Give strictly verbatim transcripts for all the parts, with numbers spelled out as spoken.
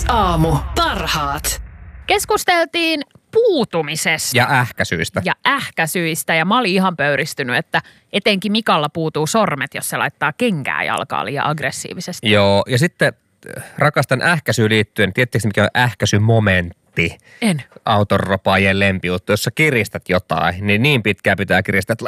Aamu. Parhaat. Keskusteltiin puutumisesta. Ja ähkäsyistä. Ja ähkäsyistä. Ja mä olin ihan pöyristynyt, että etenkin Mikalla puutuu sormet, jos se laittaa kenkää jalkaan liian aggressiivisesti. Joo, ja sitten rakastan ähkäisyyn liittyen. Tiedättekö, mikä on ähkäisymomentti? En. Autonropaajien lempijuttu. Jos sä kiristät jotain, niin niin pitkään pitää kiristää, että...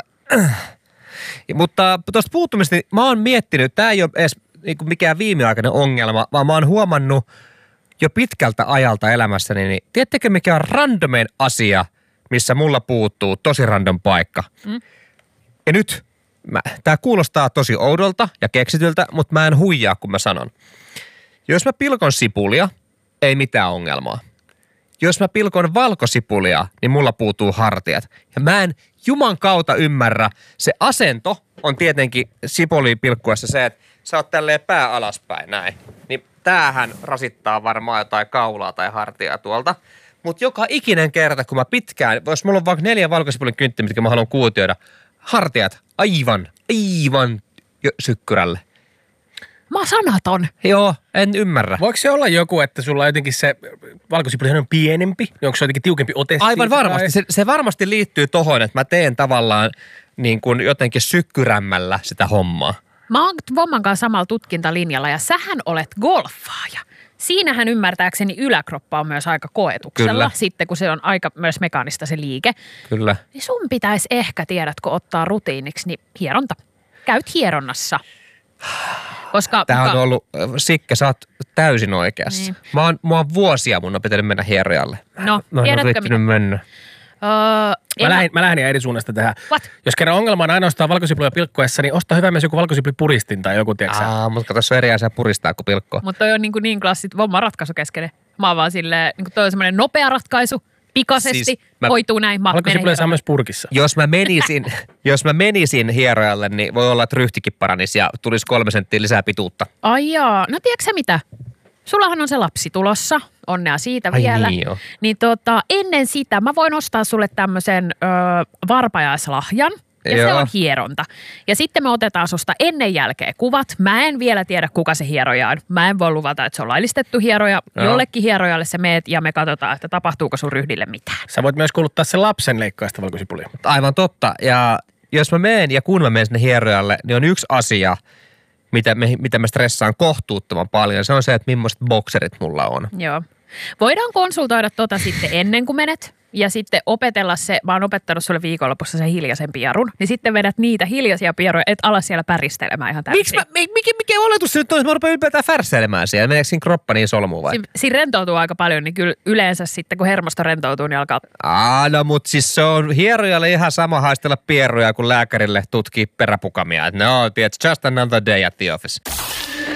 Mutta tuosta puuttumista, niin mä oon miettinyt, tää ei ole edes niin kuin mikään viimeaikainen ongelma, vaan mä oon huomannut jo pitkältä ajalta elämässäni, niin tiedättekö mikä on randomein asia, missä mulla puuttuu tosi random paikka? Mm. Ja nyt, mä, tää kuulostaa tosi oudolta ja keksityltä, mutta mä en huijaa, kun mä sanon. Jos mä pilkon sipulia, ei mitään ongelmaa. Jos mä pilkon valkosipulia, niin mulla puutuu hartiat. Ja mä en juman kautta ymmärrä. Se asento on tietenkin sipuliin pilkkuessa se, että sä oot tälleen pää alaspäin näin. Niin tämähän rasittaa varmaan jotain kaulaa tai hartiaa tuolta. Mutta joka ikinen kerta, kun mä pitkään, jos mulla on vaikka neljä valkosipulin kynttiä, mitkä mä haluan kuutioida, hartiat aivan, aivan sykkyrälle. Mä oon sanaton. Joo, en ymmärrä. Voiko se olla joku, että sulla jotenkin se valkosipuli on pienempi? Onko se jotenkin tiukempi ote? Aivan varmasti. Se, se varmasti liittyy tohon, että mä teen tavallaan niin kuin jotenkin sykkyrämmällä sitä hommaa. Mä oon Vomman kanssa samalla tutkintalinjalla ja sähän olet golfaaja. Siinähän ymmärtääkseni yläkroppa on myös aika koetuksella, Kyllä. sitten kun se on aika myös mekaanista se liike. Kyllä. Niin sun pitäisi ehkä, tiedätkö, ottaa rutiiniksi, niin hieronta. Käyt hieronnassa. Koska Tämä on muka... ollut, Sikke, sä oot täysin oikeassa. Niin. Mä oon, mä oon vuosia mun on pitänyt mennä hierojalle. No, mä en ole riittänyt mennä. Öö, Mä lähdin, mä lähdin eri suunnasta tähän. What? Jos kerran ongelma on ainoastaan valkosipulia pilkkoessa, niin osta hyvä myös joku valkosipulipuristin tai joku, tiedätkö sä? Aa, mutta tuossa on eri asia puristaa kuin pilkkoa. Mutta toi on niin, niin klassit Vomman ratkaisukeskeinen. Mä oon vaan silleen, niin toi on semmoinen nopea ratkaisu, pikaisesti, siis mä, hoituu näin. Valkosipulia saa myös purkissa. Jos mä menisin, jos mä menisin hierojalle, niin voi olla, että ryhtikin paranisi ja tulisi kolme senttiä lisää pituutta. Ai jaa, no tiedätkö sä mitä? Sullahan on se lapsi tulossa, onnea siitä Ai vielä. niin joo. Niin tota, ennen sitä mä voin ostaa sulle tämmöisen ö, varpajaislahjan. Ja Joo. se on hieronta. Ja sitten me otetaan susta ennen jälkeen kuvat. Mä en vielä tiedä, kuka se hieroja on. Mä en voi luvata, että se on laillistettu hieroja. Joo. Jollekin hierojalle sä meet ja me katsotaan, että tapahtuuko sun ryhdille mitään. Sä voit myös kuluttaa sen lapsen leikkaista valkosipulia. Aivan totta. Ja jos mä menen ja kun mä menen sinne hierojalle, niin on yksi asia, mitä, me, mitä mä stressaan kohtuuttoman paljon. Se on se, että millaiset bokserit mulla on. Joo. Voidaan konsultoida tota sitten ennen kuin menet. Ja sitten opetella se, mä oon opettanut sulle viikonlopussa sen hiljaisen pierun, niin sitten vedät niitä hiljaisia pieruja, et ala siellä päristelemään ihan täysin. Miksi mä, mikä, mikä oletus se nyt on, että mä rupean ylipäätään färseilemään siellä? Meneekö siinä kroppa niin solmuun vai? Si- siinä rentoutuu aika paljon, niin kyllä yleensä sitten kun hermosto rentoutuu, niin alkaa... Aa, no mut siis se on hierojalle ihan sama haistella pieruja kuin lääkärille tutkii peräpukamia. No, tiedätkö, just another day at the office.